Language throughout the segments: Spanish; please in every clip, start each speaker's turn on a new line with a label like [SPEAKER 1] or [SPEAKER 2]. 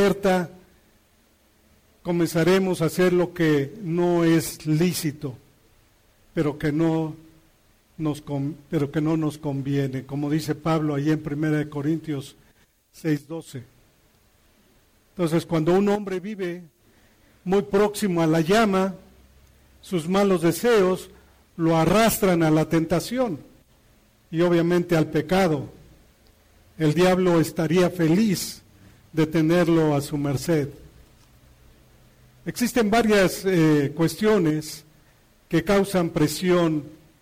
[SPEAKER 1] alerta, comenzaremos a hacer lo que no es lícito, pero que no nos conviene, como dice Pablo ahí en 1 Corintios 6:12. Entonces, cuando un hombre vive muy próximo a la llama, sus malos deseos lo arrastran a la tentación y obviamente al pecado. El diablo estaría feliz de tenerlo a su merced. Existen varias cuestiones que causan presión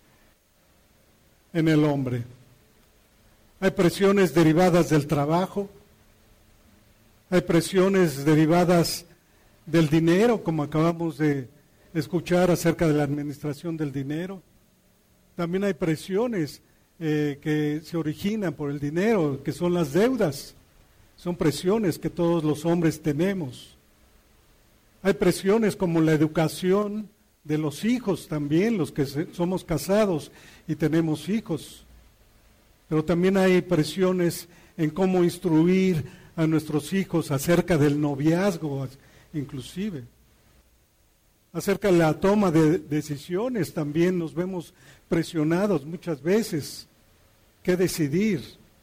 [SPEAKER 1] en el hombre. Hay presiones derivadas del trabajo, hay presiones derivadas del dinero, como acabamos de escuchar acerca de la administración del dinero. También hay presiones que se originan por el dinero, que son las deudas. Son presiones que todos los hombres tenemos. Hay presiones como la educación de los hijos también, los que somos casados y tenemos hijos. Pero también hay presiones en cómo instruir a nuestros hijos acerca del noviazgo, inclusive. Acerca de la toma de decisiones también nos vemos presionados muchas veces. ¿Qué decidir?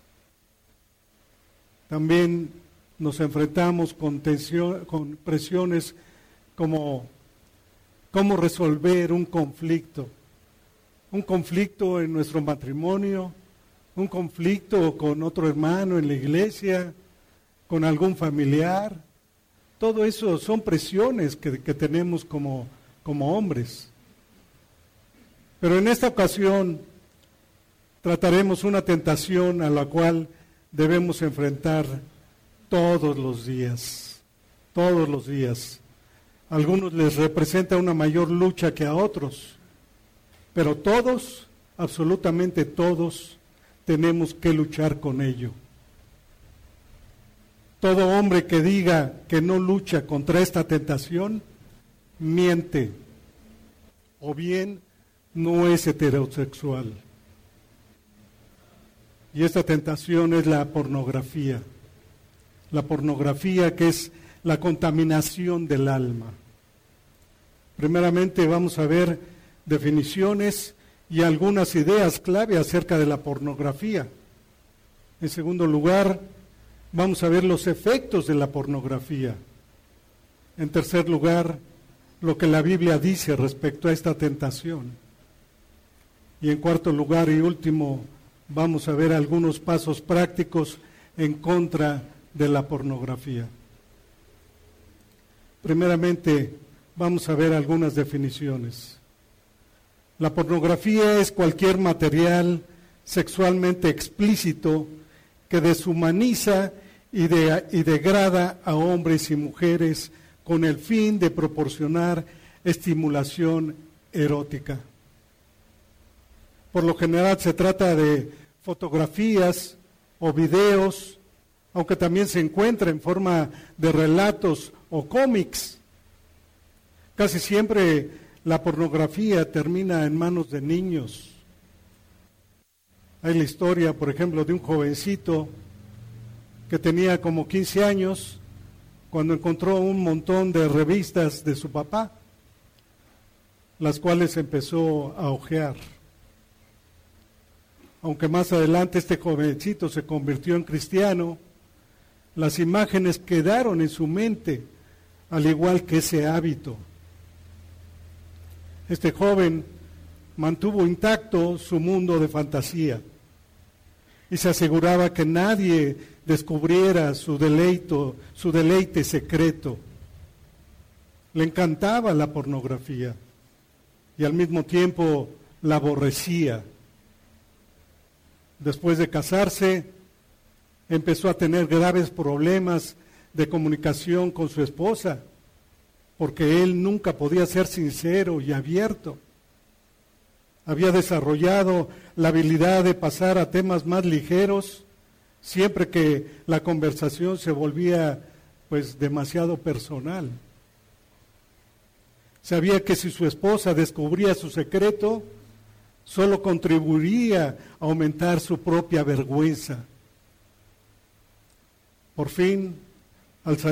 [SPEAKER 1] También nos enfrentamos con presiones como cómo resolver un conflicto en nuestro matrimonio, un conflicto con otro hermano en la iglesia, con algún familiar. Todo eso son presiones que tenemos como hombres. Pero en esta ocasión trataremos una tentación a la cual debemos enfrentar todos los días. Todos los días. A algunos les representa una mayor lucha que a otros, pero todos, absolutamente todos, tenemos que luchar con ello. Todo hombre que diga que no lucha contra esta tentación, miente, o bien no es heterosexual. Y esta tentación es la pornografía. La pornografía, que es la contaminación del alma. Primeramente vamos a ver definiciones y algunas ideas clave acerca de la pornografía. En segundo lugar, vamos a ver los efectos de la pornografía. En tercer lugar, lo que la Biblia dice respecto a esta tentación. Y en cuarto lugar y último, vamos a ver algunos pasos prácticos en contra de la pornografía. Primeramente, vamos a ver algunas definiciones. La pornografía es cualquier material sexualmente explícito que deshumaniza y degrada a hombres y mujeres con el fin de proporcionar estimulación erótica. Por lo general se trata de fotografías o videos, aunque también se encuentra en forma de relatos o cómics. Casi siempre la pornografía termina en manos de niños. Hay la historia, por ejemplo, de un jovencito que tenía como 15 años cuando encontró un montón de revistas de su papá, las cuales empezó a hojear. Aunque más adelante este jovencito se convirtió en cristiano, las imágenes quedaron en su mente, al igual que ese hábito. Este joven mantuvo intacto su mundo de fantasía y se aseguraba que nadie descubriera su deleite secreto. Le encantaba la pornografía y al mismo tiempo la aborrecía. Después de casarse, empezó a tener graves problemas de comunicación con su esposa, porque él nunca podía ser sincero y abierto. Había desarrollado la habilidad de pasar a temas más ligeros siempre que la conversación se volvía demasiado personal. Sabía que si su esposa descubría su secreto, solo contribuiría a aumentar su propia vergüenza. Por fin, al